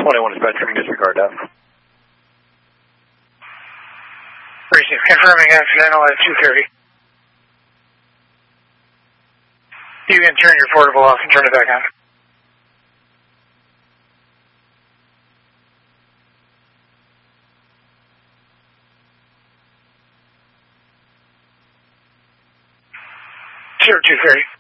21 is Spectrum, disregard that. Racing, confirming accidental at 2:30. You can turn your portable off and turn it back on. Sure, 2:30.